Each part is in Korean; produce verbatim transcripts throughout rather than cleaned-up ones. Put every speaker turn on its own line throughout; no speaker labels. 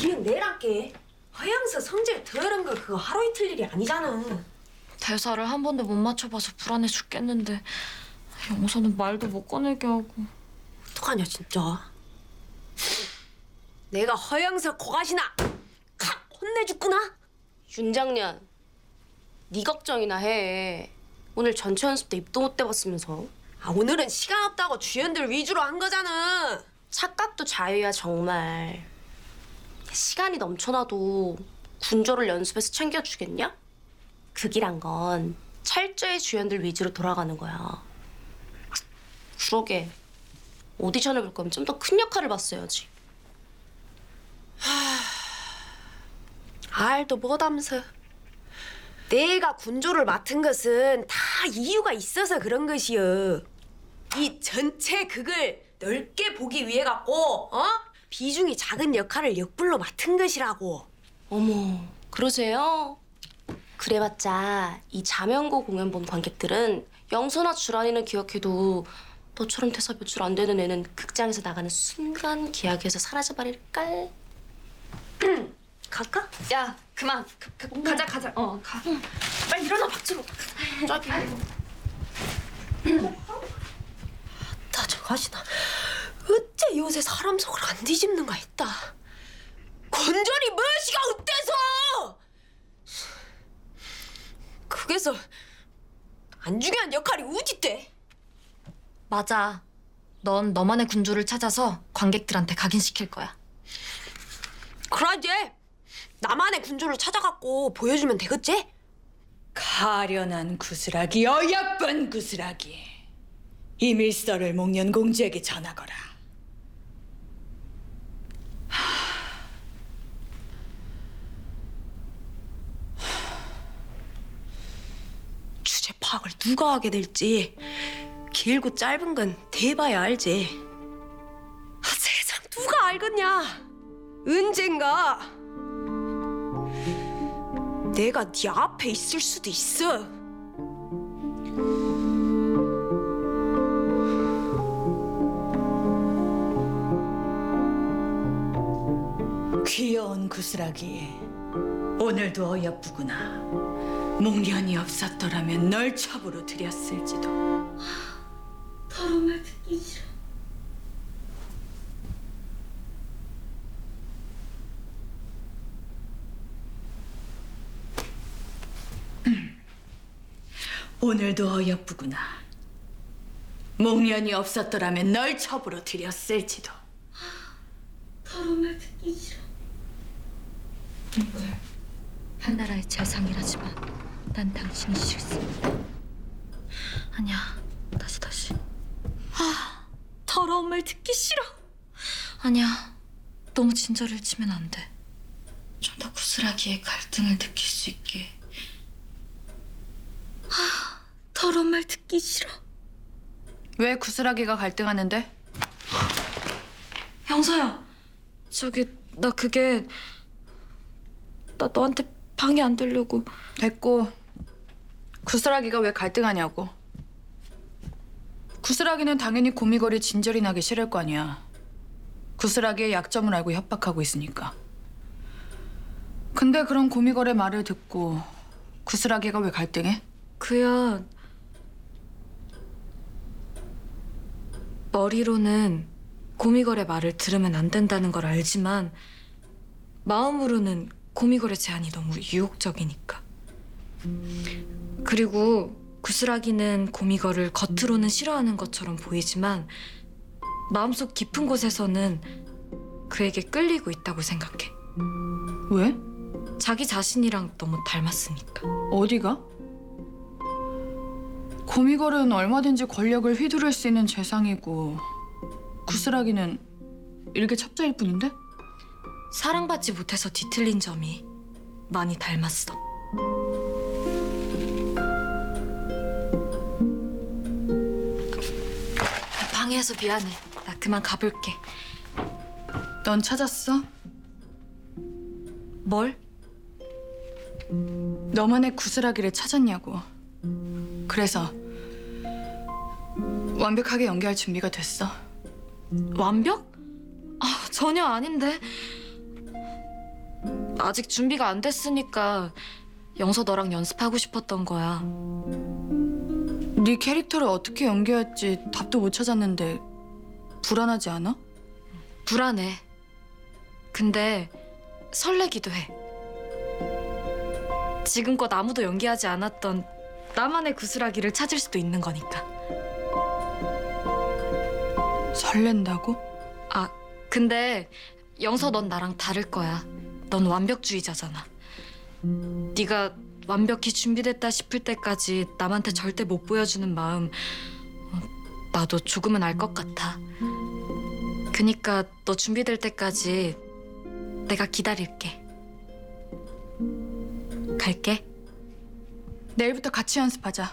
기억내란게. 허영서 성질 더러운 거 그거 하루 이틀 일이 아니잖아.
대사를 한 번도 못 맞춰봐서 불안해 죽겠는데 영서는 말도 못 꺼내게 하고.
어떡하냐 진짜. 내가 허영서 고가시나 칵 혼내줬구나.
윤 장년, 네 걱정이나 해. 오늘 전체 연습 때 입도 못 대봤으면서.
아 오늘은 시간 없다고 주연들 위주로 한 거잖아.
착각도 자유야 정말. 시간이 넘쳐나도 군조를 연습해서 챙겨주겠냐? 극이란 건 철저히 주연들 위주로 돌아가는 거야. 그러게 오디션을 볼 거면 좀 더 큰 역할을 봤어야지.
알도 못하면서. 내가 군조를 맡은 것은 다 이유가 있어서 그런 것이여. 이 전체 극을 넓게 보기 위해 갖고 어? 비중이 작은 역할을 역불로 맡은 것이라고.
어머, 그러세요? 그래봤자 이 자명고 공연 본 관객들은 영서나 주란이는 기억해도 너처럼 대사 몇 줄 안 되는 애는 극장에서 나가는 순간 기하에서 사라져버릴걸.
갈까?
야 그만 가, 가, 가자 가자. 어 가. 응.
빨리 일어나 박주로.
저기.
나 저가시나 어째 요새 사람 속을 안 뒤집는가 했다. 건전이 무엇이가 어때서? 그게서 안 중요한 역할이 어딨대?
맞아. 넌 너만의 군주를 찾아서 관객들한테 각인시킬 거야.
그러지. 나만의 군주를 찾아갖고 보여주면 되겠지?
가련한 구슬하기, 어여쁜 구슬하기. 이 밀서를 목련 공주에게 전하거라.
주제 파악을 누가 하게 될지 길고 짧은 건 대봐야 알지. 아, 세상 누가 알겠냐. 언젠가 내가 네 앞에 있을 수도 있어.
귀여운 구슬하기, 오늘도 어여쁘구나. 목련이 없었더라면 널 첩으로 들였을지도.
더러운 말 듣기 싫어.
오늘도 어여쁘구나. 목련이 없었더라면 널 첩으로 들였을지도.
더러운 말 듣기 싫어.
한나라의 재상이라지만 난 당신이 싫습니다. 아니야, 다시 다시. 아, 더러운 말 듣기 싫어. 아니야, 너무 진저를 치면 안 돼. 좀 더 구슬하기에 갈등을 느낄 수 있게. 아, 더러운 말 듣기 싫어.
왜 구슬하기가 갈등하는데?
형사야, 저기 나 그게 나 너한테 방해 안 되려고.
됐고, 구슬하기가 왜 갈등하냐고. 구슬하기는 당연히 고미걸이 진절이 나기 싫을 거 아니야. 구슬하기의 약점을 알고 협박하고 있으니까. 근데 그런 고미걸의 말을 듣고 구슬하기가 왜 갈등해?
그야 머리로는 고미걸의 말을 들으면 안 된다는 걸 알지만 마음으로는 고미걸의 제안이 너무 유혹적이니까. 그리고 구슬하기는 고미걸을 겉으로는 싫어하는 것처럼 보이지만 마음속 깊은 곳에서는 그에게 끌리고 있다고 생각해.
왜?
자기 자신이랑 너무 닮았으니까.
어디가? 고미걸은 얼마든지 권력을 휘두를 수 있는 재상이고 구슬하기는 일개첩자일 뿐인데?
사랑받지 못해서 뒤틀린 점이 많이 닮았어. 방해해서 미안해. 나 그만 가볼게.
넌 찾았어?
뭘?
너만의 구슬하기를 찾았냐고. 그래서 완벽하게 연기할 준비가 됐어.
완벽? 아, 전혀 아닌데. 아직 준비가 안 됐으니까 영서 너랑 연습하고 싶었던 거야.
네 캐릭터를 어떻게 연기할지 답도 못 찾았는데 불안하지 않아?
불안해. 근데 설레기도 해. 지금껏 아무도 연기하지 않았던 나만의 구슬하기를 찾을 수도 있는 거니까.
설렌다고?
아, 근데 영서 넌 나랑 다를 거야. 넌 완벽주의자잖아. 네가 완벽히 준비됐다 싶을 때까지 남한테 절대 못 보여주는 마음 어, 나도 조금은 알 것 같아. 그니까 너 준비될 때까지 내가 기다릴게. 갈게.
내일부터 같이 연습하자.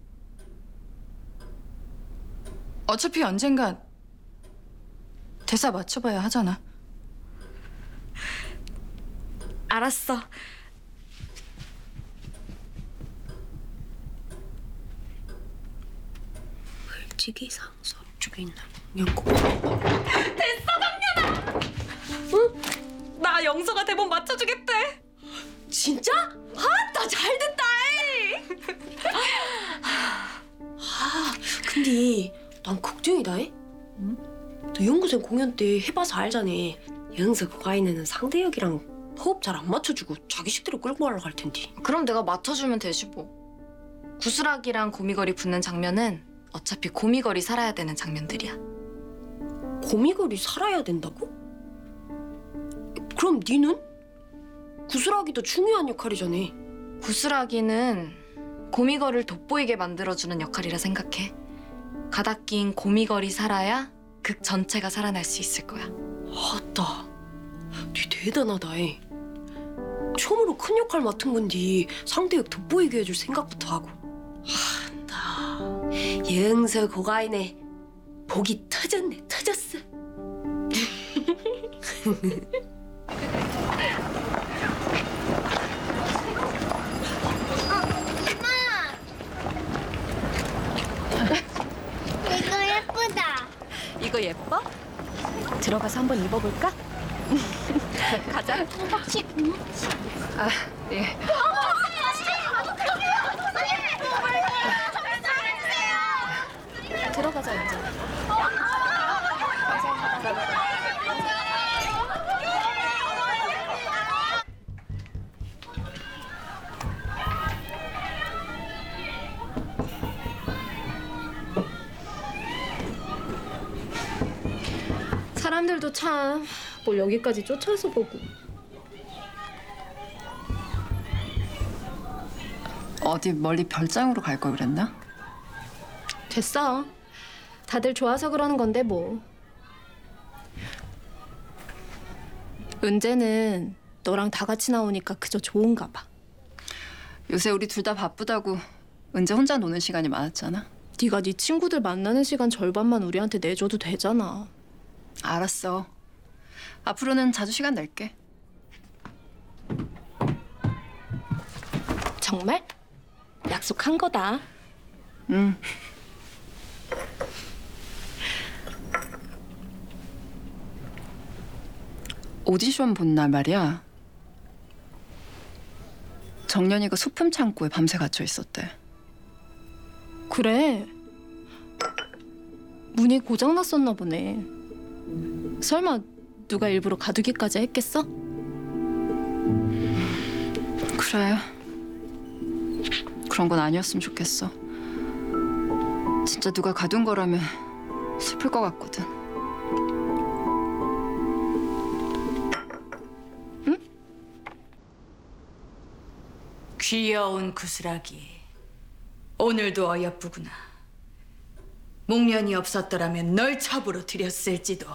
어차피 언젠가 대사 맞춰봐야 하잖아.
알았어.
을지기상 서쪽에 있는 영국.
나 영서가 대본 맞춰주겠대.
진짜? 아따 잘됐다. 아 근데 난 걱정이다. 응? 너 연구생 공연 때 해봐서 알잖아. 영서 과인에는 상대 역이랑 호흡 잘 안 맞춰주고 자기식대로 끌고 가려고 할 텐데.
그럼 내가 맞춰주면 되지 뭐. 구슬하기랑 고미거리 붙는 장면은 어차피 고미거리 살아야 되는 장면들이야.
고미거리 살아야 된다고? 그럼 니는? 구슬하기도 중요한 역할이잖아.
구슬하기는 고미거리를 돋보이게 만들어주는 역할이라 생각해. 가다 낀 고미거리 살아야 극 전체가 살아날 수 있을 거야.
아따, 니 대단하다. 에. 처음으로 큰 역할 맡은 건데 상대역 돋보이게 해줄 생각부터 하고. 아따, 영서 고가이네. 복이 터졌네, 터졌어.
이거 예쁘다.
이거 예뻐? 들어가서 한번 입어볼까? 가자.
혹시
아, 예. 들어가자 이제.
사람들도 참 뭘 여기까지 쫓아서 보고.
어디 멀리 별장으로 갈 걸 그랬나?
됐어. 다들 좋아서 그러는 건데 뭐. 은재는 너랑 다 같이 나오니까 그저 좋은가 봐.
요새 우리 둘 다 바쁘다고 은재 혼자 노는 시간이 많았잖아.
네가 네 친구들 만나는 시간 절반만 우리한테 내줘도 되잖아.
알았어. 앞으로는 자주 시간 낼게.
정말? 약속한 거다.
응. 오디션 본 날 말이야. 정연이가 소품 창고에 밤새 갇혀 있었대.
그래. 문이 고장났었나 보네. 설마 누가 일부러 가두기까지 했겠어?
그래. 그런 건 아니었으면 좋겠어. 진짜 누가 가둔 거라면 슬플 것 같거든.
귀여운 구슬하기. 오늘도 어여쁘구나. 목련이 없었더라면 널 첩으로 들였을지도.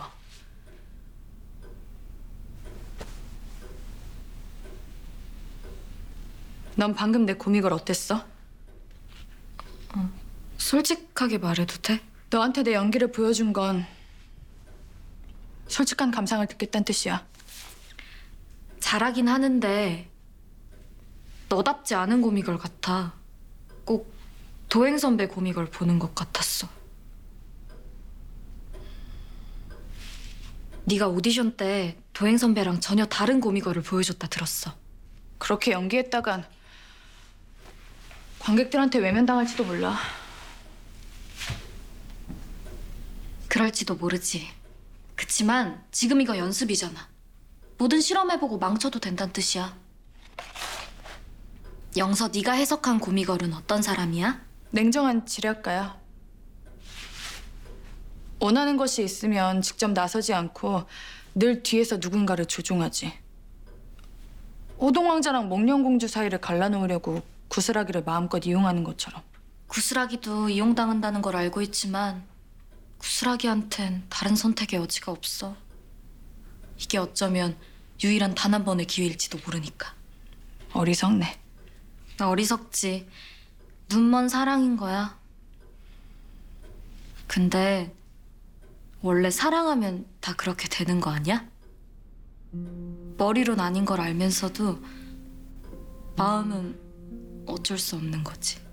넌 방금 내 고미걸 어땠어?
솔직하게 말해도 돼?
너한테 내 연기를 보여준 건 솔직한 감상을 듣겠다는 뜻이야.
잘하긴 하는데 너답지 않은 고미걸 같아. 꼭 도행 선배 고미걸 보는 것 같았어. 네가 오디션 때 도행 선배랑 전혀 다른 고미거를 보여줬다 들었어.
그렇게 연기했다간 관객들한테 외면당할지도 몰라.
그럴지도 모르지. 그치만 지금 이거 연습이잖아. 뭐든 실험해보고 망쳐도 된다는 뜻이야. 영서, 네가 해석한 고미걸은 어떤 사람이야?
냉정한 지략가야. 원하는 것이 있으면 직접 나서지 않고 늘 뒤에서 누군가를 조종하지. 호동왕자랑 목련공주 사이를 갈라놓으려고 구슬하기를 마음껏 이용하는 것처럼.
구슬하기도 이용당한다는 걸 알고 있지만 구슬하기한텐 다른 선택의 여지가 없어. 이게 어쩌면 유일한 단 한 번의 기회일지도 모르니까.
어리석네.
나 어리석지. 눈먼 사랑인 거야. 근데 원래 사랑하면 다 그렇게 되는 거 아니야? 머리론 아닌 걸 알면서도 마음은 어쩔 수 없는 거지.